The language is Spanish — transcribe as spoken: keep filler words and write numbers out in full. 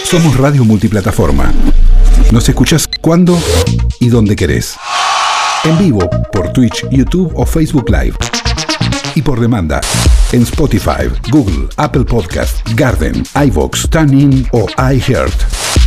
Somos radio multiplataforma. Nos escuchás cuando y donde querés. En vivo por Twitch, YouTube o Facebook Live. Y por demanda en Spotify, Google, Apple Podcast, Garden, iVoox, TuneIn o iHeart.